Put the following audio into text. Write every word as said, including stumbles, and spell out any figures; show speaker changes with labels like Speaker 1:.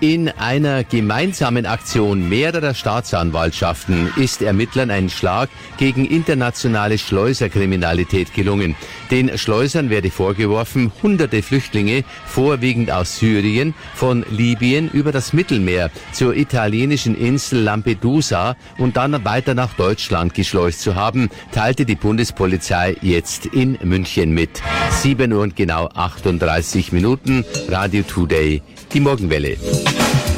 Speaker 1: In einer gemeinsamen Aktion mehrerer Staatsanwaltschaften ist Ermittlern ein Schlag gegen internationale Schleuserkriminalität gelungen. Den Schleusern werde vorgeworfen, hunderte Flüchtlinge, vorwiegend aus Syrien, von Libyen über das Mittelmeer zur italienischen Insel Lampedusa und dann weiter nach Deutschland geschleust zu haben, teilte die Bundespolizei jetzt in München mit. sieben Uhr und genau achtunddreißig Minuten, Radio Today, die Morgenwelle.